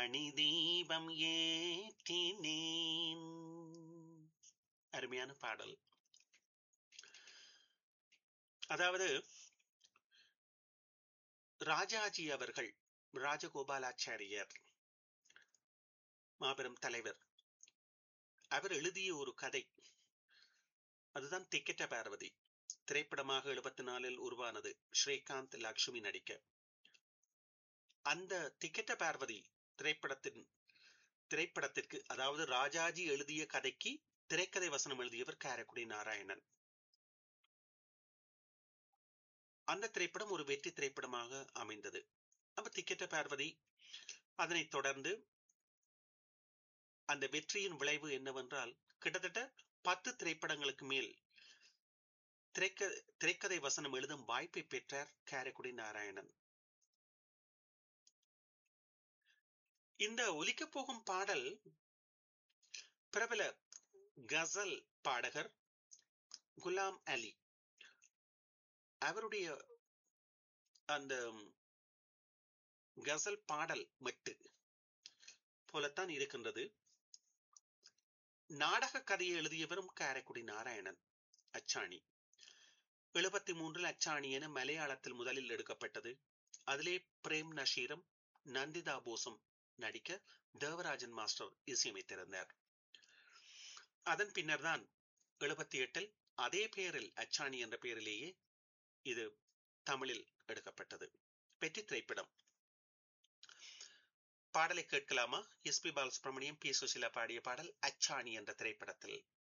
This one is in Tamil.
மணி தீபம் ஏற்றினேன். அருமையான பாடல். அதாவது ராஜாஜி அவர்கள், ராஜகோபாலாச்சாரியர் மாபெரும் தலைவர், அவர் எழுதிய ஒரு கதை, அதுதான் திக்கெட்ட பார்வதி. திரைப்படமாக 74 உருவானது, ஸ்ரீகாந்த் லக்ஷ்மி நடிக்க. அந்த திக்கெட்ட பார்வதி திரைப்படத்திற்கு, அதாவது ராஜாஜி எழுதிய கதைக்கு திரைக்கதை வசனம் எழுதியவர் காரைக்குடி நாராயணன். அந்த திரைப்படம் ஒரு வெற்றி திரைப்படமாக அமைந்தது. அப்ப திக்கெட்ட பார்வதி, அதனைத் தொடர்ந்து அந்த வெற்றியின் விளைவு என்னவென்றால், கிட்டத்தட்ட 10 திரைப்படங்களுக்கு மேல் திரைக்கதை வசனம் எழுதும் வாய்ப்பை பெற்றார் காரைக்குடி நாராயணன். இந்த ஒலிக்கப் போகும் பாடல் பிரபல கசல் பாடகர் குலாம் அலி அவருடைய அந்த கசல் பாடல் மெட்டு போலத்தான் இருக்கின்றது. நாடக கதையை எழுதியவரும் காரைக்குடி நாராயணன். அச்சாணி 73 அச்சாணி என மலையாளத்தில் முதலில் எடுக்கப்பட்டது. அதிலே பிரேம் நஷீரும் நந்திதா போஸும் நடிக்க தேவராஜன் மாஸ்டர் இசையமைத்திருந்தார். அதன் பின்னர் தான் 78 அதே பெயரில், அச்சாணி என்ற பெயரிலேயே இது தமிழில் எடுக்கப்பட்டது. வெற்றி திரைப்படம். பாடலை கேட்கலாமா? S B Balasubramaniam, B Susheela பாடிய பாடல் அச்சாணி என்ற திரைப்படத்தில்.